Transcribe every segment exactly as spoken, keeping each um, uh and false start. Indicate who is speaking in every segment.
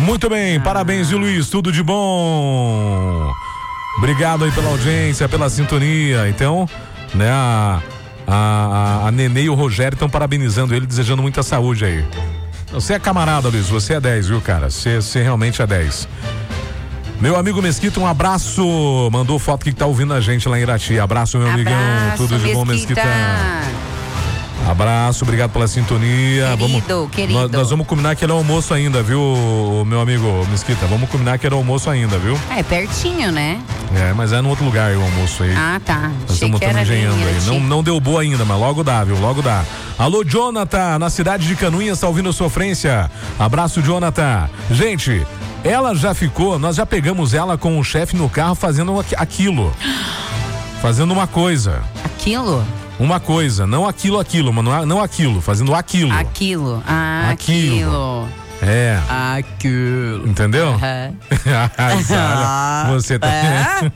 Speaker 1: Muito bem, ah. Parabéns, viu, Luiz? Tudo de bom. Obrigado aí pela audiência, pela sintonia. Então, né, a, a, a Nenê e o Rogério estão parabenizando ele, desejando muita saúde aí. Você é camarada, Luiz, você é dez, viu, cara? Você, você realmente é dez. Meu amigo Mesquita, um abraço. Mandou foto que tá ouvindo a gente lá em Irati. Abraço, meu
Speaker 2: abraço,
Speaker 1: amigão. Tudo de
Speaker 2: Mesquita.
Speaker 1: bom, Mesquita? Abraço, obrigado pela sintonia.
Speaker 2: Querido,
Speaker 1: vamos,
Speaker 2: querido.
Speaker 1: Nós, nós vamos combinar aquele almoço ainda, viu, meu amigo Mesquita? Vamos combinar aquele almoço ainda, viu?
Speaker 2: É pertinho, né?
Speaker 1: É, mas é no outro lugar o almoço aí.
Speaker 2: Ah, tá.
Speaker 1: Nós estamos engenhando aí. Não, não deu boa ainda, mas logo dá, viu? Logo dá. Alô, Jonathan, na cidade de Canoinhas, tá ouvindo a Sofrência. Abraço, Jonathan. Gente, ela já ficou, nós já pegamos ela com o chefe no carro fazendo aquilo. Fazendo uma coisa.
Speaker 2: Aquilo?
Speaker 1: Uma coisa, não aquilo, aquilo, mas não, não aquilo, fazendo aquilo.
Speaker 2: Aquilo, ah, aquilo. aquilo.
Speaker 1: É.
Speaker 2: Aquilo.
Speaker 1: Entendeu?
Speaker 2: Uhum.
Speaker 1: Você tá.
Speaker 2: É?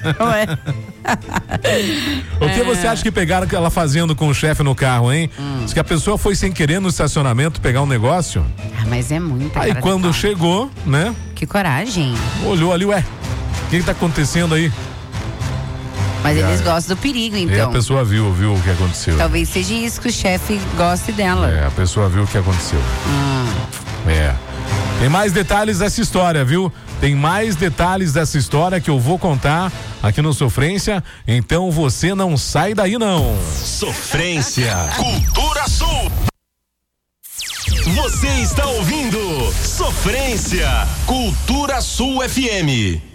Speaker 1: O que você acha que pegaram ela fazendo com o chefe no carro, hein? Hum. Diz que a pessoa foi sem querer no estacionamento pegar um negócio.
Speaker 2: Ah, mas é muito.
Speaker 1: Aí quando chegou, né?
Speaker 2: Que coragem.
Speaker 1: Olhou ali, ué, o que, que tá acontecendo aí?
Speaker 2: Mas e eles aí, gostam do perigo, então.
Speaker 1: E a pessoa viu, viu o que aconteceu.
Speaker 2: Talvez seja isso que o chefe goste dela.
Speaker 1: É, a pessoa viu o que aconteceu.
Speaker 2: Hum.
Speaker 1: É. Tem mais detalhes dessa história, viu? Tem mais detalhes dessa história que eu vou contar aqui no Sofrência. Então você não sai daí, não.
Speaker 3: Sofrência. Cultura Sul. Você está ouvindo Sofrência. Cultura Sul F M.